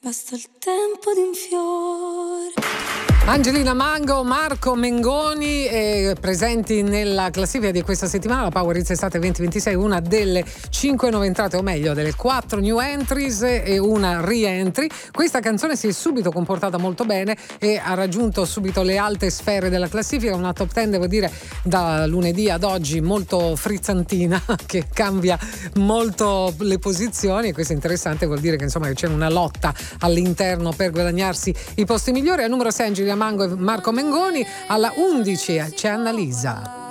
basta il tempo di un fiore. Angelina Mango, Marco Mengoni presenti nella classifica di questa settimana, la Power Hits Estate 2026, una delle 5 nuove entrate, o meglio delle 4 new entries e una re-entry. Questa canzone si è subito comportata molto bene e ha raggiunto subito le alte sfere della classifica, una top 10 devo dire da lunedì ad oggi molto frizzantina, che cambia molto le posizioni, e questo è interessante, vuol dire che insomma c'è una lotta all'interno per guadagnarsi i posti migliori. Al numero 6 Angelina Mango e Marco Mengoni, alla 11 c'è Annalisa.